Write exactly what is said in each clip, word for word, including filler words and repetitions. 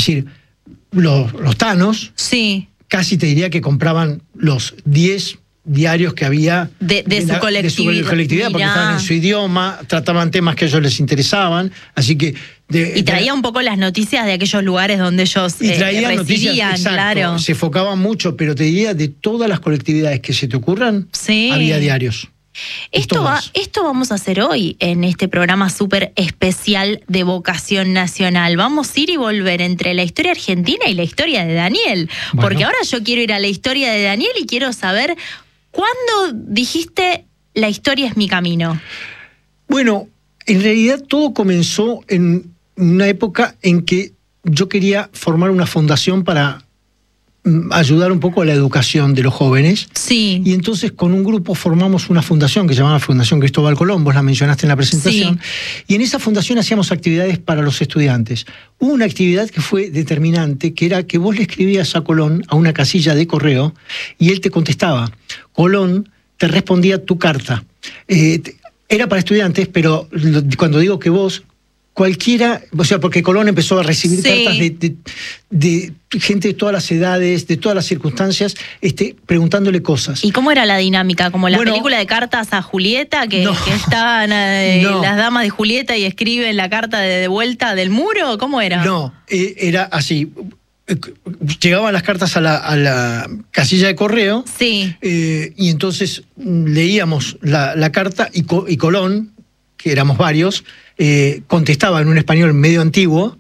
decir, los, los tanos, sí, casi te diría que compraban los diez diarios que había de, de, de, su, la, colectividad. de su colectividad, porque estaban en su idioma, trataban temas que a ellos les interesaban, así que... De, y traía de, un poco las noticias de aquellos lugares donde ellos y traía eh, residían, noticias, exacto, claro. Se enfocaban mucho, pero te diría, de todas las colectividades que se te ocurran, sí, había diarios. Esto, va, esto vamos a hacer hoy en este programa súper especial de Vocación Nacional. Vamos a ir y volver entre la historia argentina y la historia de Daniel. Bueno. Porque ahora yo quiero ir a la historia de Daniel y quiero saber cuándo dijiste la historia es mi camino. Bueno, en realidad todo comenzó en una época en que yo quería formar una fundación para ayudar un poco a la educación de los jóvenes. Sí. Y entonces con un grupo formamos una fundación que se llamaba Fundación Cristóbal Colón, vos la mencionaste en la presentación, sí. Y en esa fundación hacíamos actividades para los estudiantes. Hubo una actividad que fue determinante, que era que vos le escribías a Colón a una casilla de correo y él te contestaba. Colón te respondía tu carta. Eh, era para estudiantes, pero cuando digo que vos... Cualquiera, o sea, porque Colón empezó a recibir sí. cartas de, de, de gente de todas las edades, de todas las circunstancias, este, preguntándole cosas. ¿Y cómo era la dinámica? ¿Como la bueno, película de cartas a Julieta, que, no, que estaban eh, no. las damas de Julieta y escriben la carta de, de vuelta del muro? ¿Cómo era? No, eh, era así. Llegaban las cartas a la, a la casilla de correo, sí. eh, y entonces leíamos la, la carta y, y Colón, que éramos varios, eh, contestaba en un español medio antiguo.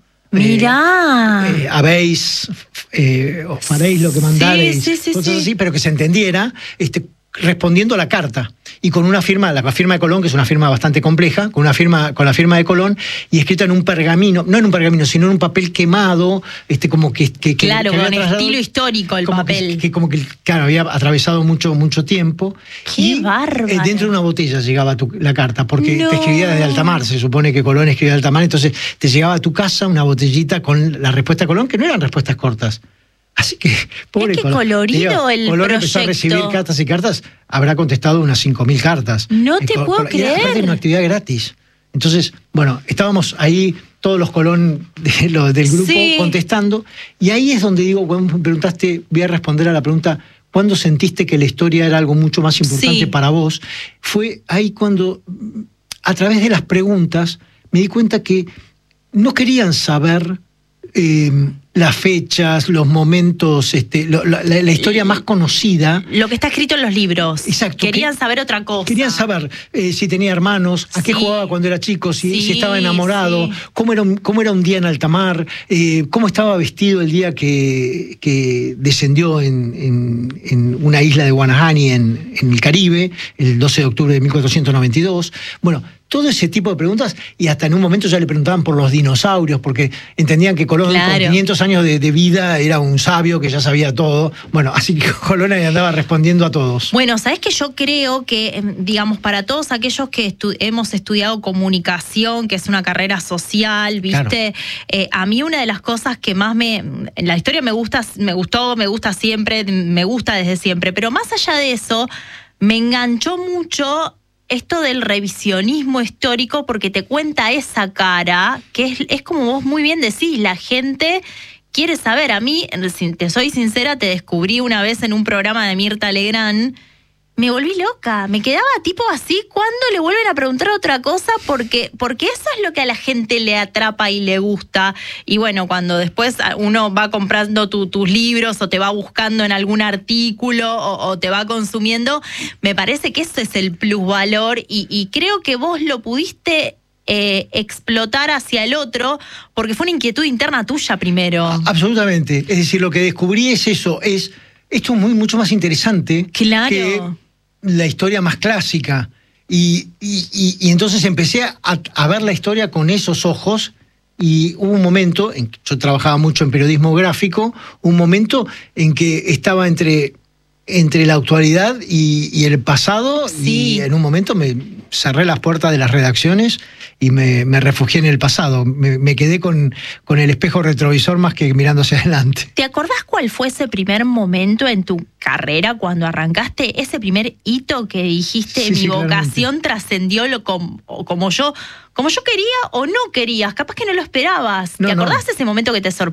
Mirá. Eh, eh, habéis, eh, os faréis lo que mandaréis, sí, sí, sí, cosas sí. así, pero que se entendiera, este, respondiendo a la carta. Y con una firma, la firma de Colón, que es una firma bastante compleja, con una firma, con la firma de Colón, y escrita en un pergamino, no en un pergamino, sino en un papel quemado, este, como que... que claro, que con estilo histórico el como papel. Que, que como que, claro, había atravesado mucho, mucho tiempo. ¡Qué y, bárbaro! Eh, dentro de una botella llegaba tu, la carta, porque no. te escribía desde alta mar, se supone que Colón escribía de alta mar, entonces te llegaba a tu casa una botellita con la respuesta de Colón, que no eran respuestas cortas. Así que, pobre qué Colón. colorido Digo, el Colón proyecto. empezó a recibir cartas y cartas, habrá contestado unas cinco mil cartas. No te eh, puedo Colón, creer. Y aparte era una actividad gratis. Entonces, bueno, estábamos ahí, todos los Colón de, lo, del grupo, sí. contestando, y ahí es donde digo, cuando me preguntaste, voy a responder a la pregunta, ¿cuándo sentiste que la historia era algo mucho más importante sí. para vos? Fue ahí cuando, a través de las preguntas, me di cuenta que no querían saber... Eh, las fechas, los momentos, este, lo, la, la historia más conocida. Lo que está escrito en los libros. Exacto. Querían que, saber otra cosa. Querían saber eh, si tenía hermanos, a qué sí. jugaba cuando era chico, si, sí, si estaba enamorado, sí. cómo, era un, cómo era un día en alta mar, eh, cómo estaba vestido el día que, que descendió en, en, en una isla de Guanahani en, en el Caribe, el doce de octubre de mil cuatrocientos noventa y dos. Bueno, todo ese tipo de preguntas, y hasta en un momento ya le preguntaban por los dinosaurios, porque entendían que Colón claro. con quinientos años de, de vida era un sabio que ya sabía todo. Bueno, así que Colón ahí andaba respondiendo a todos. Bueno, ¿sabés que yo creo que, digamos, para todos aquellos que estu hemos estudiado comunicación, que es una carrera social, ¿viste? Claro. Eh, a mí una de las cosas que más me... La historia me gusta, me gustó, me gusta siempre, me gusta desde siempre, pero más allá de eso, me enganchó mucho... esto del revisionismo histórico, porque te cuenta esa cara, que es, es como vos muy bien decís, la gente quiere saber. A mí, si te soy sincera, te descubrí una vez en un programa de Mirta Legrand, me volví loca, me quedaba tipo así, ¿cuándo le vuelven a preguntar otra cosa? Porque, porque eso es lo que a la gente le atrapa y le gusta. Y bueno, cuando después uno va comprando tu, tus libros o te va buscando en algún artículo o, o te va consumiendo, me parece que eso es el plusvalor y, y creo que vos lo pudiste eh, explotar hacia el otro porque fue una inquietud interna tuya primero. Absolutamente, es decir, lo que descubrí es eso, es esto es muy, mucho más interesante claro. que la historia más clásica. Y, y, y, y entonces empecé a, a ver la historia con esos ojos y hubo un momento, en que yo trabajaba mucho en periodismo gráfico, un momento en que estaba entre, entre la actualidad y, y el pasado sí. y en un momento me cerré las puertas de las redacciones y me, me refugié en el pasado. Me, me quedé con, con el espejo retrovisor más que mirando hacia adelante. ¿Te acordás cuál fue ese primer momento en tu carrera cuando arrancaste? Ese primer hito que dijiste, sí, mi sí, vocación trascendió lo como, como yo como yo quería o no querías. Capaz que no lo esperabas. No, ¿Te acordás no. de ese momento que te sorprendió?